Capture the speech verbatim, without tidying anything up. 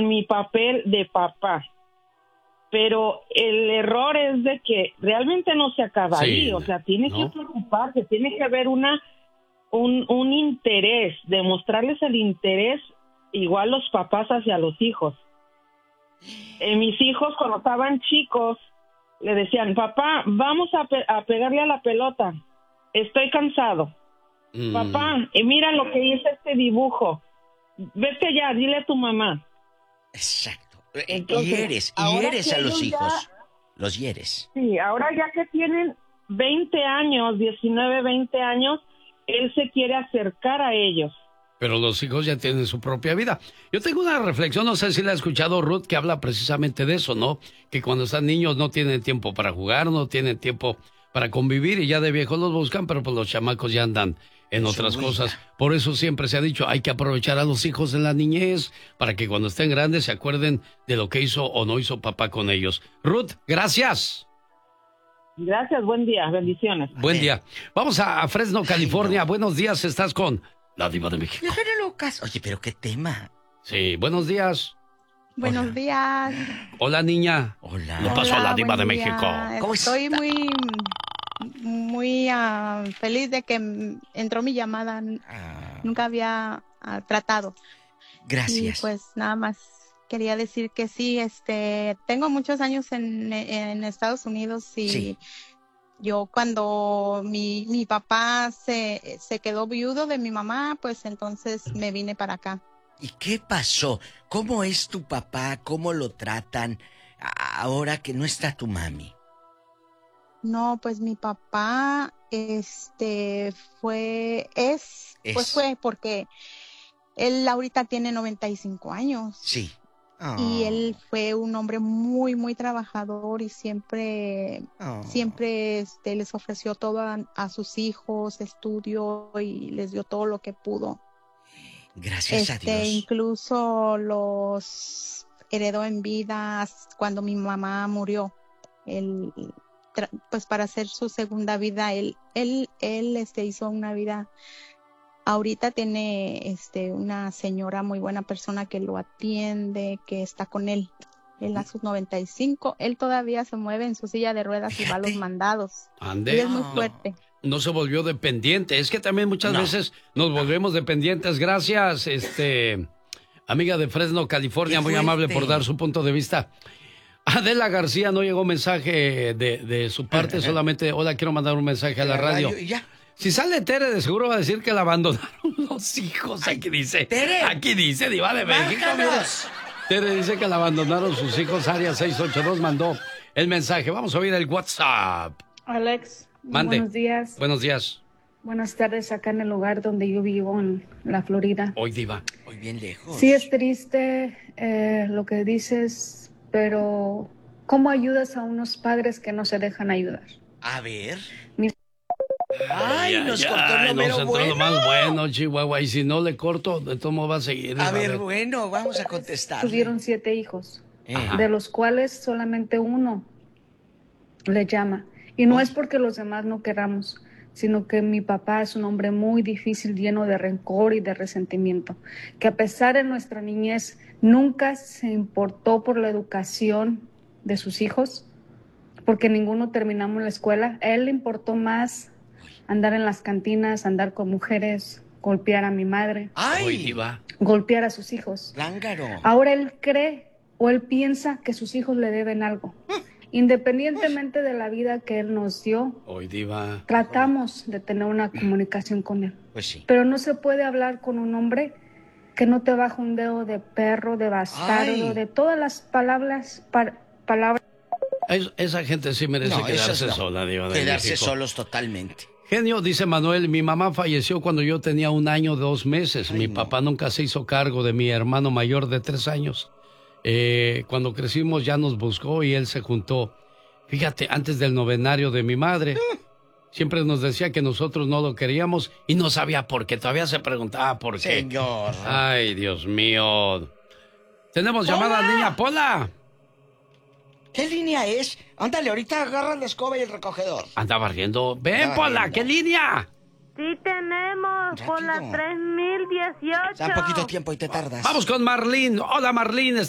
con mi papel de papá. Pero el error es de que realmente no se acaba Sí, ahí. O sea, tiene ¿no? que preocuparse, tiene que haber una un, un interés, demostrarles el interés igual los papás hacia los hijos. Eh, mis hijos cuando estaban chicos le decían, papá, vamos a, pe- a pegarle a la pelota, estoy cansado. Mm. Papá, eh, mira lo que hice este dibujo, vete allá, dile a tu mamá. Exacto. Eh, Entonces, hieres, ahora hieres que a los ellos hijos. ya- Los hieres. Sí, ahora ya que tienen veinte años, diecinueve, veinte años, él se quiere acercar a ellos. Pero los hijos ya tienen su propia vida. Yo tengo una reflexión, no sé si la ha escuchado Ruth, que habla precisamente de eso, ¿no? Que cuando están niños no tienen tiempo para jugar, no tienen tiempo para convivir y ya de viejos los buscan, pero pues los chamacos ya andan en otras cosas. Por eso siempre se ha dicho, hay que aprovechar a los hijos en la niñez para que cuando estén grandes se acuerden de lo que hizo o no hizo papá con ellos. Ruth, gracias. Gracias, buen día, bendiciones. Buen día. Vamos a, a Fresno, California. Buenos días, estás con la Diva de México. Lucas. Oye, pero qué tema. Sí, buenos días. Buenos Hola. días. Hola, niña. Hola. Lo pasó a la Hola, Diva de buen día. México. ¿Cómo Estoy está? muy, muy ah, feliz de que mm, entró mi llamada. Ah, Nunca había ah, tratado. gracias. Y pues nada más quería decir que sí, este, tengo muchos años en, en Estados Unidos y Sí. yo cuando mi, mi papá se, se quedó viudo de mi mamá, pues entonces me vine para acá. ¿Y qué pasó? ¿Cómo es tu papá? ¿Cómo lo tratan a- ahora que no está tu mami? No, pues mi papá, este, fue, es, Es. pues fue porque él ahorita tiene noventa y cinco años. Sí. Oh. Y él fue un hombre muy, muy trabajador y siempre, Oh. siempre este, les ofreció todo a, a sus hijos, estudio y les dio todo lo que pudo. Gracias Este, a Dios. incluso los heredó en vida cuando mi mamá murió. Él, tra- pues para hacer su segunda vida, él, él, él este, hizo una vida. Ahorita tiene este, una señora muy buena persona que lo atiende, que está con él. Él a sus noventa y cinco, él todavía se mueve en su silla de ruedas y va a los Fíjate. mandados. Ande. Él es muy No. fuerte. No se volvió dependiente. Es que también muchas No. veces nos volvemos dependientes. Gracias, este, amiga de Fresno, California, Qué muy amable por fuerte. dar su punto de vista. Adela García, no llegó mensaje de, de su parte, solamente, hola, quiero mandar un mensaje a la radio. Y ya. Si sale Tere, de seguro va a decir que la abandonaron los hijos. Aquí dice. Tere. Aquí dice, Diva de México. mira. Márcanos. Tere dice que la abandonaron sus hijos. Área seis ocho dos mandó el mensaje. Vamos a oír el WhatsApp. Alex, Mande. buenos días. Buenos días. Buenas tardes acá en el lugar donde yo vivo, en la Florida. Hoy, Diva. Hoy bien lejos. Sí es triste eh, lo que dices, pero ¿cómo ayudas a unos padres que no se dejan ayudar? A ver. Mi- Ay, Ya, nos ya, cortó lo nos mero entró bueno. lo más bueno, Chihuahua. Y si no le corto, de todo modo va a seguir. A va ver, bueno, vamos a contestar. Tuvieron siete hijos, Eh, de los cuales solamente uno le llama. Y no es porque los demás no queramos, sino que mi papá es un hombre muy difícil, lleno de rencor y de resentimiento, que a pesar de nuestra niñez nunca se importó por la educación de sus hijos, porque ninguno terminamos la escuela. A él le importó más andar en las cantinas, andar con mujeres, golpear a mi madre, Hoy, Ay, Diva. golpear a sus hijos. lángaro. Ahora él cree o él piensa que sus hijos le deben algo. Independientemente de la vida que él nos dio, Hoy, Diva. tratamos de tener una comunicación con él. Pues sí. Pero no se puede hablar con un hombre que no te baja un dedo de perro, de bastardo, Ay. de todas las palabras, pa- palabras. Es- esa gente sí merece No, esas quedarse no. sola, Diva de Quedarse México. solos totalmente. Genio, dice Manuel, mi mamá falleció cuando yo tenía un año, dos meses. Ay, mi no. papá nunca se hizo cargo de mi hermano mayor de tres años. Eh, cuando crecimos ya nos buscó y él se juntó. Fíjate, antes del novenario de mi madre. Siempre nos decía que nosotros no lo queríamos y no sabía por qué. Todavía se preguntaba por qué. Señor. Ay, Dios mío. Tenemos llamada, ¡Pola! niña Pola. ¿Qué línea es? Ándale, ahorita agarra la escoba y el recogedor. Anda barriendo. Ven, Anda Pola, barriendo. ¿qué línea? Sí tenemos, por la Rápido. tres mil dieciocho. Da poquito tiempo y te tardas. Vamos con Marlene. Hola, Marlene.